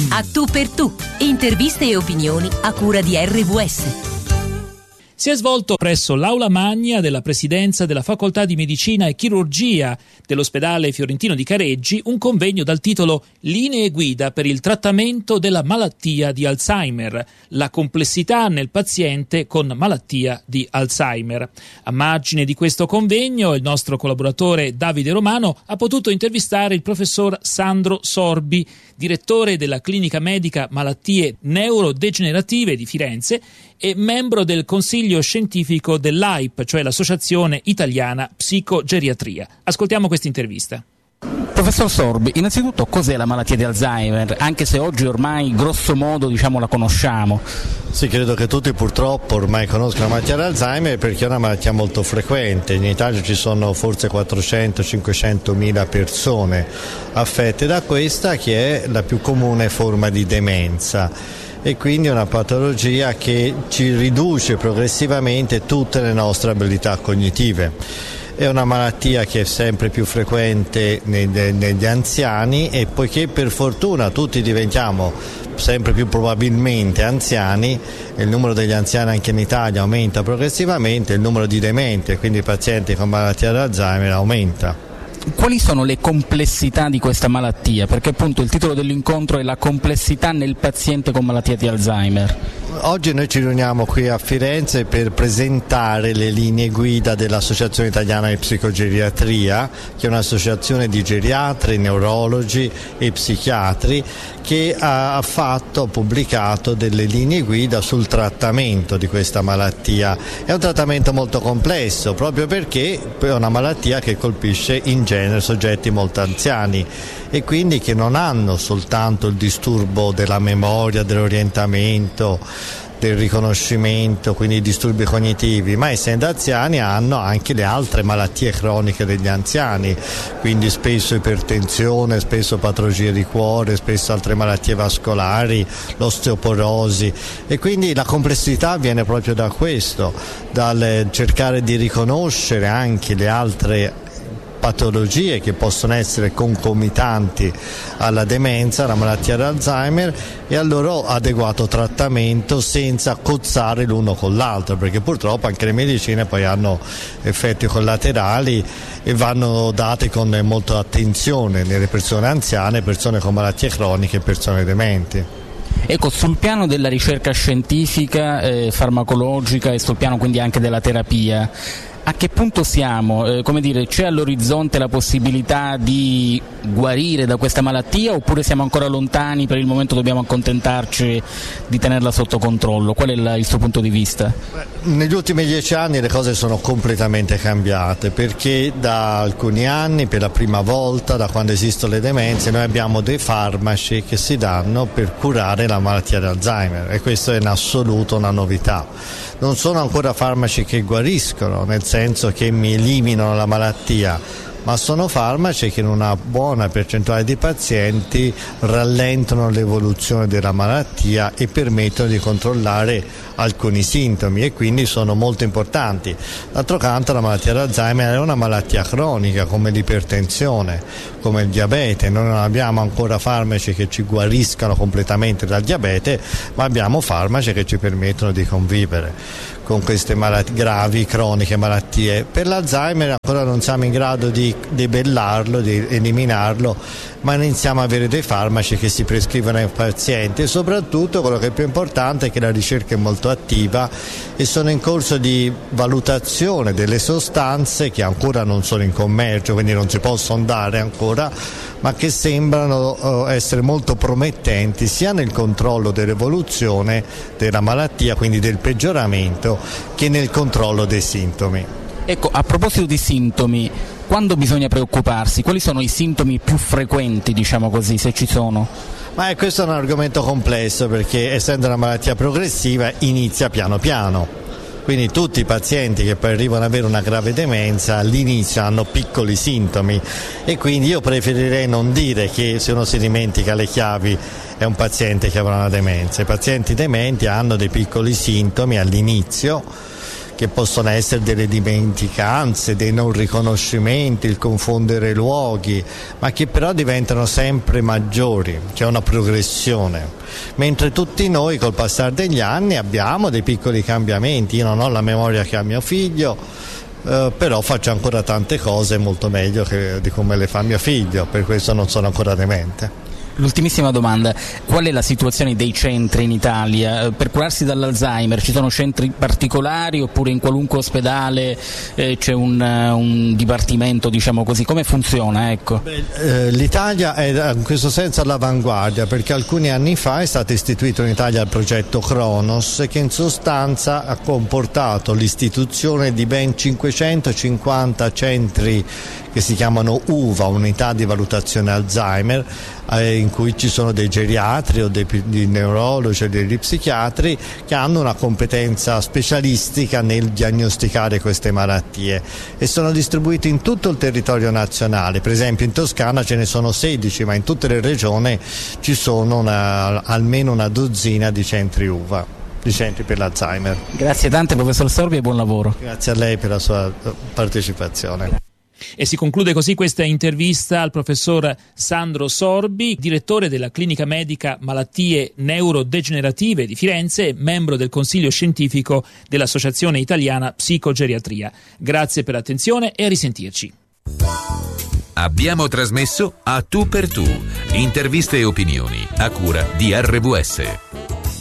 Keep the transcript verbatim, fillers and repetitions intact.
A Tu per Tu, interviste e opinioni a cura di R V S. Si è svolto presso l'Aula Magna della Presidenza della Facoltà di Medicina e Chirurgia dell'Ospedale Fiorentino di Careggi un convegno dal titolo Linee guida per il trattamento della malattia di Alzheimer, la complessità nel paziente con malattia di Alzheimer. A margine di questo convegno il nostro collaboratore Davide Romano ha potuto intervistare il professor Sandro Sorbi, direttore della Clinica Medica Malattie Neurodegenerative di Firenze e membro del consiglio scientifico dell'A I P, cioè l'Associazione Italiana Psicogeriatria. Ascoltiamo questa intervista. Professor Sorbi, innanzitutto cos'è la malattia di Alzheimer, anche se oggi ormai grosso modo diciamo la conosciamo? Sì, credo che tutti purtroppo ormai conoscono la malattia di Alzheimer perché è una malattia molto frequente. In Italia ci sono forse quattrocento cinquecento mila persone affette da questa, che è la più comune forma di demenza. E quindi è una patologia che ci riduce progressivamente tutte le nostre abilità cognitive. È una malattia che è sempre più frequente negli anziani e poiché per fortuna tutti diventiamo sempre più probabilmente anziani, il numero degli anziani anche in Italia aumenta progressivamente, il numero di dementi e quindi pazienti con malattia di Alzheimer aumenta. Quali sono le complessità di questa malattia? Perché appunto il titolo dell'incontro è la complessità nel paziente con malattia di Alzheimer. Oggi noi ci riuniamo qui a Firenze per presentare le linee guida dell'Associazione Italiana di Psicogeriatria, che è un'associazione di geriatri, neurologi e psichiatri che ha fatto, ha pubblicato delle linee guida sul trattamento di questa malattia. È un trattamento molto complesso proprio perché è una malattia che colpisce in genere soggetti molto anziani e quindi che non hanno soltanto il disturbo della memoria, dell'orientamento, del riconoscimento, quindi i disturbi cognitivi, ma essendo anziani hanno anche le altre malattie croniche degli anziani, quindi spesso ipertensione, spesso patologie di cuore, spesso altre malattie vascolari, l'osteoporosi, e quindi la complessità viene proprio da questo, dal cercare di riconoscere anche le altre patologie che possono essere concomitanti alla demenza, alla malattia di Alzheimer, e al loro adeguato trattamento senza cozzare l'uno con l'altro, perché purtroppo anche le medicine poi hanno effetti collaterali e vanno date con molta attenzione nelle persone anziane, persone con malattie croniche e persone dementi. Ecco, sul piano della ricerca scientifica, eh, farmacologica e sul piano quindi anche della terapia, a che punto siamo? Eh, come dire, c'è all'orizzonte la possibilità di guarire da questa malattia oppure siamo ancora lontani, per il momento dobbiamo accontentarci di tenerla sotto controllo? Qual è la, il suo punto di vista? Negli ultimi dieci anni le cose sono completamente cambiate perché da alcuni anni, per la prima volta da quando esistono le demenze, noi abbiamo dei farmaci che si danno per curare la malattia di Alzheimer e questo è in assoluto una novità. Non sono ancora farmaci che guariscono, nel senso che mi eliminano la malattia, ma sono farmaci che in una buona percentuale di pazienti rallentano l'evoluzione della malattia e permettono di controllare alcuni sintomi e quindi sono molto importanti. D'altro canto la malattia di Alzheimer è una malattia cronica come l'ipertensione, come il diabete. Noi non abbiamo ancora farmaci che ci guariscano completamente dal diabete, ma abbiamo farmaci che ci permettono di convivere con queste malattie gravi, croniche malattie. Per l'Alzheimer ancora non siamo in grado di debellarlo, di eliminarlo, ma iniziamo a avere dei farmaci che si prescrivono ai pazienti e soprattutto quello che è più importante è che la ricerca è molto attiva e sono in corso di valutazione delle sostanze che ancora non sono in commercio, quindi non si possono dare ancora, ma che sembrano essere molto promettenti sia nel controllo dell'evoluzione della malattia, quindi del peggioramento, che nel controllo dei sintomi. Ecco, a proposito di sintomi, quando bisogna preoccuparsi? Quali sono i sintomi più frequenti, diciamo così, se ci sono? Ma questo è un argomento complesso perché essendo una malattia progressiva inizia piano piano. Quindi tutti i pazienti che poi arrivano ad avere una grave demenza all'inizio hanno piccoli sintomi e quindi io preferirei non dire che se uno si dimentica le chiavi è un paziente che avrà una demenza. I pazienti dementi hanno dei piccoli sintomi all'inizio che possono essere delle dimenticanze, dei non riconoscimenti, il confondere luoghi, ma che però diventano sempre maggiori, c'è una progressione. Mentre tutti noi col passare degli anni abbiamo dei piccoli cambiamenti. Io non ho la memoria che ha mio figlio, eh, però faccio ancora tante cose molto meglio che, di come le fa mio figlio, per questo non sono ancora demente. L'ultimissima domanda, qual è la situazione dei centri in Italia? Per curarsi dall'Alzheimer ci sono centri particolari oppure in qualunque ospedale eh, c'è un, un dipartimento, diciamo così, come funziona? Ecco. Beh, eh, L'Italia è in questo senso all'avanguardia, perché alcuni anni fa è stato istituito in Italia il progetto Cronos, che in sostanza ha comportato l'istituzione di ben cinquecentocinquanta centri che si chiamano U V A, unità di valutazione Alzheimer, eh, in cui ci sono dei geriatri o dei, dei neurologi o degli psichiatri che hanno una competenza specialistica nel diagnosticare queste malattie e sono distribuiti in tutto il territorio nazionale. Per esempio in Toscana ce ne sono sedici, ma in tutte le regioni ci sono una, almeno una dozzina di centri U V A, di centri per l'Alzheimer. Grazie tante professor Sorbi e buon lavoro. Grazie a lei per la sua partecipazione. E si conclude così questa intervista al professor Sandro Sorbi, direttore della Clinica Medica Malattie Neurodegenerative di Firenze e membro del Consiglio Scientifico dell'Associazione Italiana Psicogeriatria. Grazie per l'attenzione e a risentirci. Abbiamo trasmesso A Tu per Tu, interviste e opinioni a cura di R W S.